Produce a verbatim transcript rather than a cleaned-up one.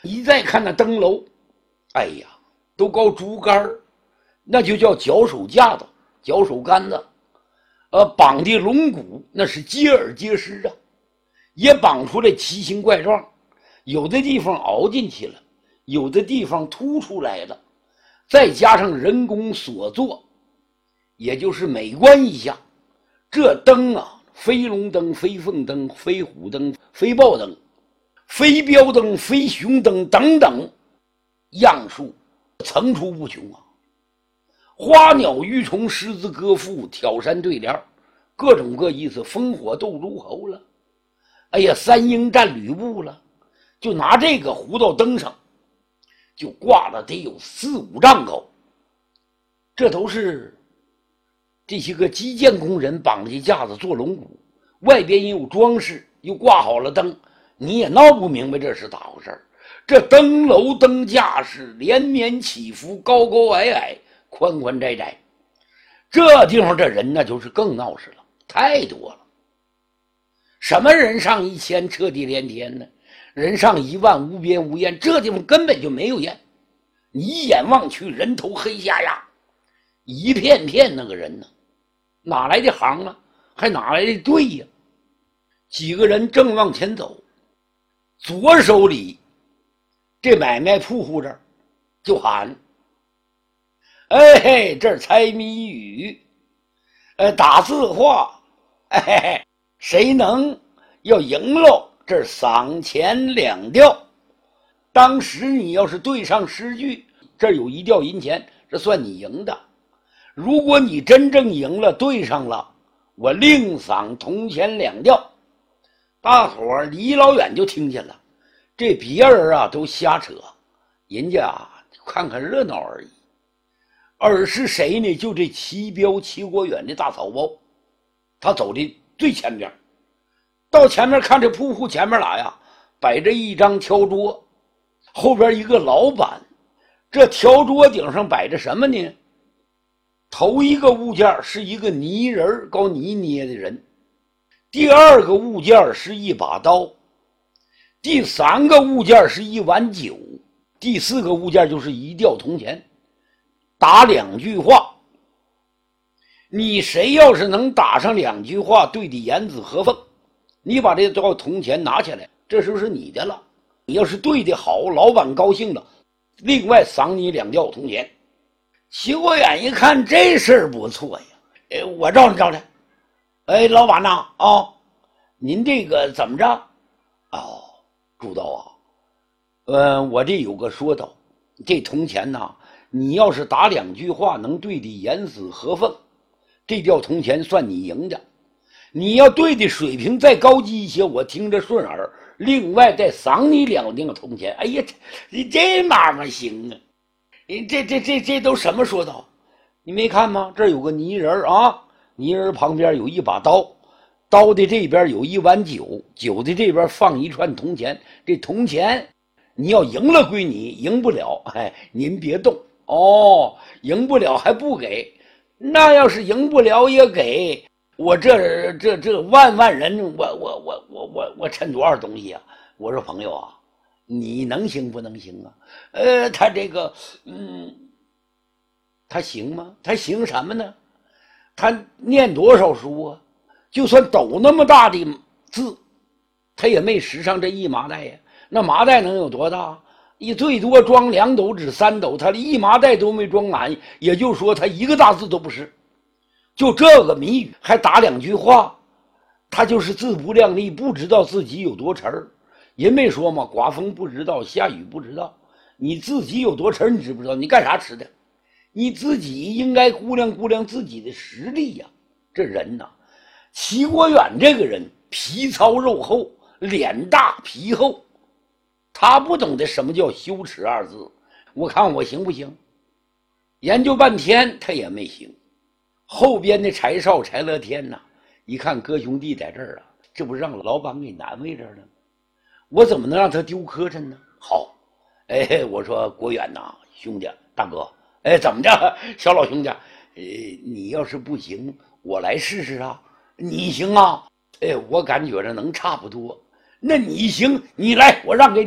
你再看那灯楼，哎呀，都高竹竿，那就叫脚手架子、脚手杆子，呃，绑的龙骨那是结耳结实啊，也绑出来奇形怪状，有的地方凹进去了，有的地方凸出来了，再加上人工所做，也就是美观一下。这灯啊，飞龙灯、飞凤灯、飞虎灯、飞豹灯、飞镖灯、飞熊灯等等，样数层出不穷啊！花鸟鱼虫、狮子歌赋、挑山对联，各种各意思，烽火斗诸侯了，哎呀，三英战吕布了，就拿这个糊到灯上，就挂了得有四五丈高。这都是这些个基建工人绑起架子做龙骨，外边也有装饰，又挂好了灯，你也闹不明白这是咋回事。这灯楼灯架是连绵起伏，高高矮矮，宽宽窄窄，这地方这人那就是更闹事了，太多了。什么人上一千彻地连天呢？人上一万无边无沿，这地方根本就没有烟，你一眼望去人头黑压压，一片片那个人呢，哪来的行啊？还哪来的队呀？几个人正往前走，左手里这买卖铺户这儿就喊：“哎嘿，这儿猜谜语，呃，打字画，哎嘿嘿，谁能要赢喽？这儿赏钱两吊。当时你要是对上十句，这儿有一吊银钱，这算你赢的。如果你真正赢了，对上了，我另赏铜钱两吊。”大伙儿离老远就听见了，这别人啊都瞎扯，人家啊看看热闹而已。而是谁呢？就这齐彪齐国远的大草包，他走的最前边，到前面看这铺户前面来呀，摆着一张条桌，后边一个老板。这条桌顶上摆着什么呢？头一个物件是一个泥人，高泥捏的人。第二个物件是一把刀，第三个物件是一碗酒，第四个物件就是一吊铜钱。打两句话，你谁要是能打上两句话对的严丝合缝，你把这吊铜钱拿起来，这时候是你的了。你要是对的好，老板高兴了，另外赏你两吊铜钱。齐国远一看这事儿不错呀，哎，我照着照着。哎，老板呐，啊，您这个怎么着？哦，主道啊，呃，我这有个说道，这铜钱呐，你要是打两句话能对的严丝合缝，这吊铜钱算你赢的。你要对的水平再高级一些，我听着顺耳，另外再赏你两锭铜钱。哎呀，你这买卖行啊！你这这这这都什么说道？你没看吗？这儿有个泥人啊，泥人旁边有一把刀，刀的这边有一碗酒，酒的这边放一串铜钱。这铜钱你要赢了归你，赢不了，哎，您别动哦。赢不了还不给，那要是赢不了也给。我这这这万万人，我我我我我我趁多少东西啊？我说朋友啊，你能行不能行啊？呃，他这个，嗯，他行吗？他行什么呢？他念多少书啊？就算斗那么大的字，他也没识上这一麻袋呀。那麻袋能有多大？一最多装两斗至三斗，他一麻袋都没装满，也就是说他一个大字都不是。就这个谜语还打两句话，他就是自不量力，不知道自己有多沉儿。人没说嘛，刮风不知道，下雨不知道。你自己有多沉儿你知不知道？你干啥吃的？你自己应该估量估量自己的实力呀、啊。这人呐，齐国远这个人皮糙肉厚，脸大皮厚，他不懂得什么叫羞耻二字。我看我行不行？研究半天他也没行。后边的柴少柴乐天呐、啊，一看哥兄弟在这儿啊，这不让老板给难为着了吗？我怎么能让他丢磕碜呢？好，哎，我说国远呐、啊，兄弟大哥，哎，怎么着，小老兄弟，呃，你要是不行，我来试试啊。你行啊？哎，我感觉着能差不多。那你行，你来，我让给你。